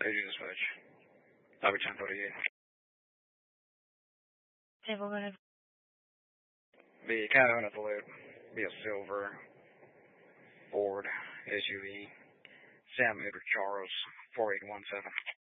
Agent dispatch. I'll be 1048. Table minute. Be kind of at the load. Be a silver Ford SUV. Sam Edward Charles 4817.